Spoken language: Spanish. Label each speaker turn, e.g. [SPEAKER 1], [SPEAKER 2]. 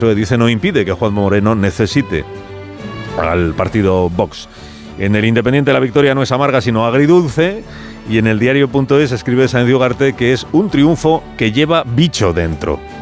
[SPEAKER 1] dice no impide que Juanma Moreno necesite al partido Vox. En el Independiente la victoria no es amarga sino agridulce, y en el diario.es escribe Sáenz de Ugarte que es un triunfo que lleva bicho dentro.